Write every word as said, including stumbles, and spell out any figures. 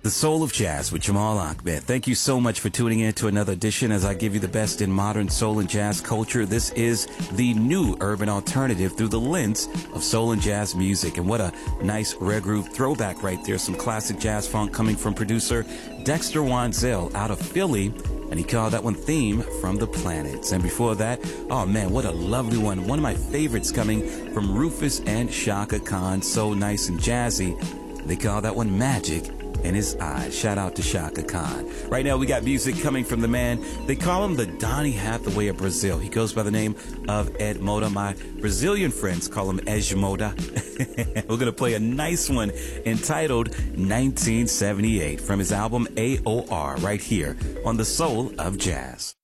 The Soul of Jazz with Jamal Ahmed. Thank you so much for tuning in to another edition as I give you the best in modern soul and jazz culture. This is the new urban alternative through the lens of soul and jazz music. And what a nice rare groove throwback right there. Some classic jazz funk coming from producer Dexter Wansel out of Philly. And he called that one Theme from the Planets. And before that, oh man, what a lovely one. One of my favorites coming from Rufus and Chaka Khan. So nice and jazzy. They call that one Magic in His Eyes. Shout out to Chaka Khan. Right now we got music coming from the man. They call him the Donny Hathaway of Brazil. He goes by the name of Ed Moda. My Brazilian friends call him Ed Moda. We're going to play a nice one entitled nineteen seventy-eight from his album A O R right here on The Soul of Jazz.